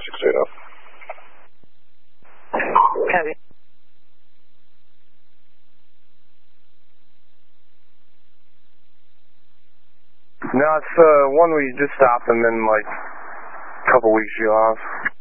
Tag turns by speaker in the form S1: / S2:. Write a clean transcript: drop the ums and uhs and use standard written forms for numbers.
S1: 680.
S2: Copy.
S1: No, it's one we just stopped and then like a couple weeks you off.